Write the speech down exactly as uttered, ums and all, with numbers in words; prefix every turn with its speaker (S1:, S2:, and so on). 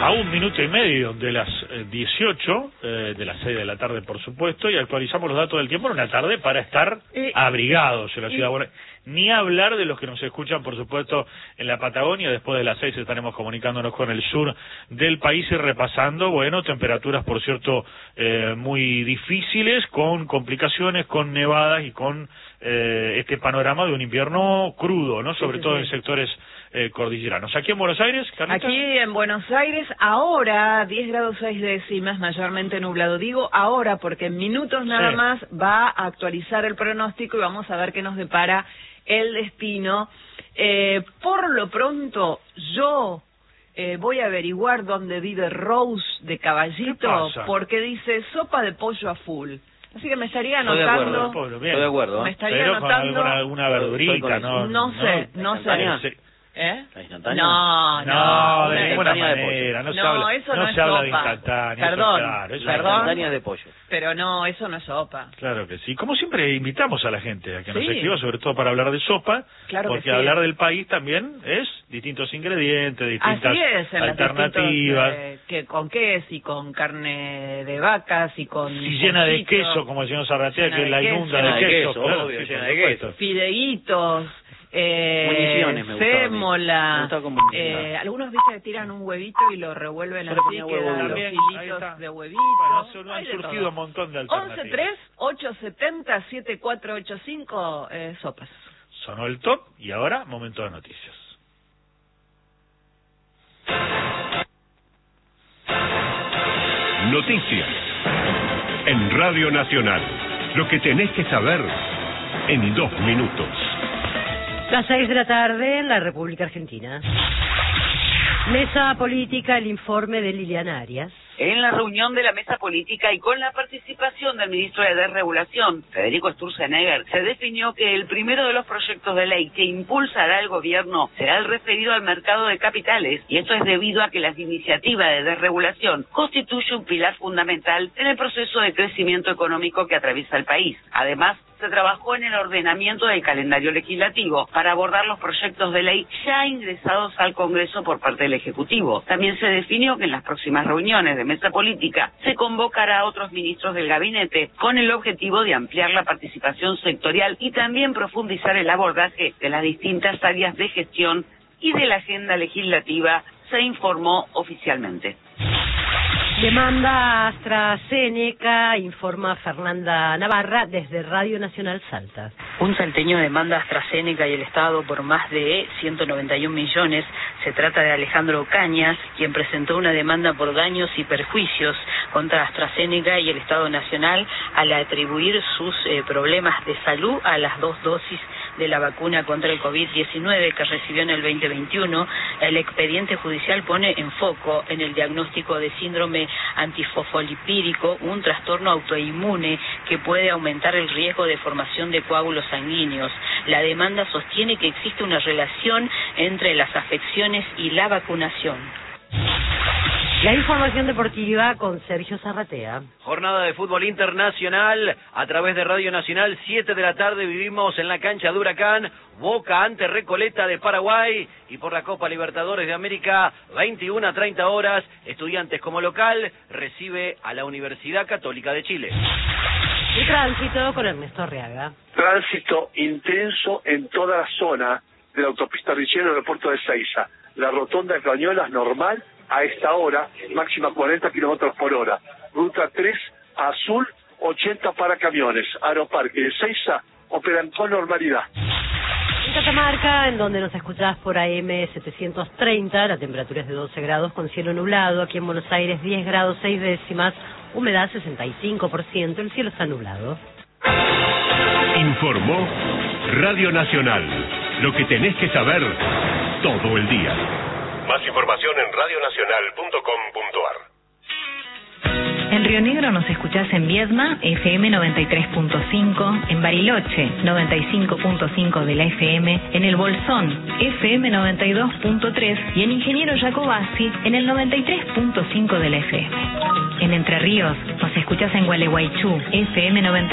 S1: a un minuto y medio de las eh, dieciocho, eh, de las seis de la tarde, por supuesto, y actualizamos los datos del tiempo en una tarde para estar eh, abrigados en la ciudad. Bueno, ni hablar de los que nos escuchan, por supuesto, en la Patagonia. Después de las seis estaremos comunicándonos con el sur del país y repasando, bueno, temperaturas, por cierto, eh, muy difíciles, con complicaciones, con nevadas y con eh, este panorama de un invierno crudo, ¿no? Sobre sí, sí, todo sí. en sectores eh, cordilleranos. Aquí en Buenos Aires, Carlita.
S2: Aquí en Buenos Aires, ahora diez grados seis décimas, mayormente nublado. Digo ahora porque en minutos nada sí. más va a actualizar el pronóstico y vamos a ver qué nos depara el destino. Eh, por lo pronto, yo eh, voy a averiguar dónde vive Rose de Caballito, porque dice sopa de pollo a full. Así que me estaría anotando.
S3: Estoy de acuerdo.
S2: Me estaría
S1: Pero
S2: anotando.
S1: Con alguna, alguna verdurita, ¿no?
S2: No sé, no, no sé. ¿Eh?
S3: ¿La instantánea?
S2: No, no,
S1: no,
S2: no
S1: de ninguna manera,
S2: de
S1: no se
S2: no,
S1: habla,
S2: eso
S1: no
S2: no
S1: se
S2: es
S1: habla
S2: sopa.
S1: de instantánea.
S2: Perdón,
S1: eso, claro, eso
S2: perdón.
S3: La instantánea de pollo.
S2: Pero no, eso no es sopa.
S1: Claro que sí. Como siempre invitamos a la gente a que nos
S2: sí.
S1: escriba, sobre todo para hablar de sopa,
S2: claro
S1: porque
S2: que sí.
S1: hablar del país también es distintos ingredientes, distintas
S2: Así es, en
S1: alternativas.
S2: Eh, que con qué, si con carne de vacas, y con
S1: si llena de queso, como el señor Zarratea, que la inunda de, de queso, queso
S3: claro, obvio,
S1: sí,
S3: llena de queso.
S2: Fideitos. Eh,
S3: municiones me
S2: fémola,
S3: me
S2: eh, algunos viste que tiran un huevito y lo revuelven
S3: Yo
S2: así, quedan los hilitos de huevito.
S1: Bueno, han surgido un montón de alternativas.
S2: once tres ocho siete cero siete cuatro ocho cinco eh, sopas.
S1: Sonó el top y ahora momento de noticias.
S4: Noticias en Radio Nacional. Lo que tenés que saber en dos minutos.
S5: Las seis de la tarde en la República Argentina. Mesa política, el informe de Liliana Arias.
S6: En la reunión de la mesa política y con la participación del ministro de Desregulación, Federico Sturzenegger, se definió que el primero de los proyectos de ley que impulsará el gobierno será el referido al mercado de capitales, y esto es debido a que la iniciativa de desregulación constituye un pilar fundamental en el proceso de crecimiento económico que atraviesa el país. Además, se trabajó en el ordenamiento del calendario legislativo para abordar los proyectos de ley ya ingresados al Congreso por parte del Ejecutivo. También se definió que en las próximas reuniones de mesa política se convocará a otros ministros del gabinete con el objetivo de ampliar la participación sectorial y también profundizar el abordaje de las distintas áreas de gestión y de la agenda legislativa, se informó oficialmente.
S5: Demanda AstraZeneca, informa Fernanda Navarra desde Radio Nacional Salta.
S7: Un salteño demanda a AstraZeneca y el Estado por más de ciento noventa y un millones. Se trata de Alejandro Cañas, quien presentó una demanda por daños y perjuicios contra AstraZeneca y el Estado Nacional al atribuir sus eh, problemas de salud a las dos dosis de la vacuna contra el COVID diecinueve que recibió en el veinte veintiuno. El expediente judicial pone en foco en el diagnóstico de síndrome antifosfolipídico, un trastorno autoinmune que puede aumentar el riesgo de formación de coágulos sanguíneos. La demanda sostiene que existe una relación entre las afecciones y la vacunación.
S5: La información deportiva con Sergio Zarratea.
S3: Jornada de fútbol internacional a través de Radio Nacional, siete de la tarde vivimos en la cancha de Huracán, Boca ante Recoleta de Paraguay, y por la Copa Libertadores de América, veintiuna a treinta horas, Estudiantes como local recibe a la Universidad Católica de Chile.
S5: Y tránsito con Ernesto Arriaga.
S8: Tránsito intenso en toda la zona de la autopista Richero, aeropuerto de Ezeiza. La rotonda de Cañuelas normal a esta hora, máxima cuarenta kilómetros por hora. Ruta tres, azul, ochenta para camiones. Aeroparque de Ezeiza operan con normalidad.
S5: En Catamarca, en donde nos escuchás por A M setecientos treinta, la temperatura es de doce grados con cielo nublado. Aquí en Buenos Aires, diez grados seis décimas, humedad sesenta y cinco por ciento, el cielo está nublado.
S4: Informó Radio Nacional. Lo que tenés que saber todo el día. Más información en radionacional punto com punto ar.
S9: En Río Negro nos escuchás en Viedma, F M noventa y tres punto cinco, en Bariloche, noventa y cinco punto cinco de la F M, en El Bolsón, F M noventa y dos punto tres y en Ingeniero Jacobasi, en el noventa y tres punto cinco de la F M. En Entre Ríos nos escuchás en Gualeguaychú, F M noventa